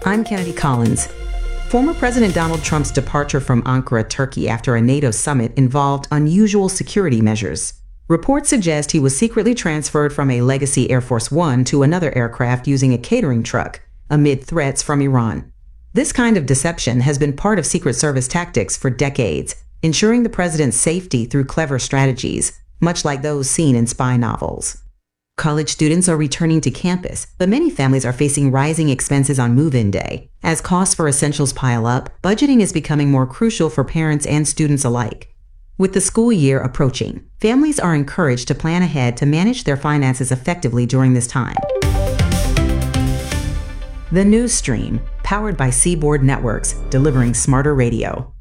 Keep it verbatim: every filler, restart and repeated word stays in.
I'm Kennedy Collins. Former President Donald Trump's departure from Ankara, Turkey after a NATO summit involved unusual security measures. Reports suggest he was secretly transferred from a Legacy Air Force One to another aircraft using a catering truck, amid threats from Iran. This kind of deception has been part of Secret Service tactics for decades, ensuring the president's safety through clever strategies, much like those seen in spy novels. College students are returning to campus, but many families are facing rising expenses on move-in day. As costs for essentials pile up, budgeting is becoming more crucial for parents and students alike. With the school year approaching, families are encouraged to plan ahead to manage their finances effectively during this time. The News Stream, powered by Seaboard Networks, delivering smarter radio.